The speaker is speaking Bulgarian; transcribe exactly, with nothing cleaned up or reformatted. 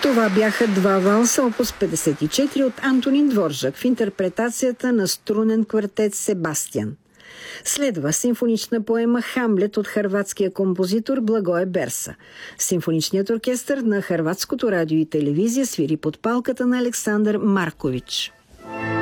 Това бяха два валса, опус петдесет и четири от Антонин Дворжак в интерпретацията на струнен квартет Себастиан. Следва симфонична поема «Хамлет» от хърватския композитор Благое Берса. Симфоничният оркестър на Хърватското радио и телевизия свири под палката на Александър Маркович.